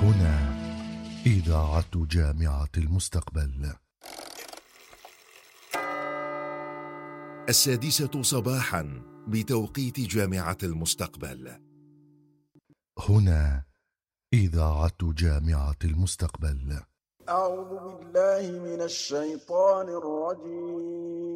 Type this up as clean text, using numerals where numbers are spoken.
هنا إذاعة جامعة المستقبل. 6 صباحا بتوقيت جامعة المستقبل. هنا إذاعة جامعة المستقبل. أعوذ بالله من الشيطان الرجيم.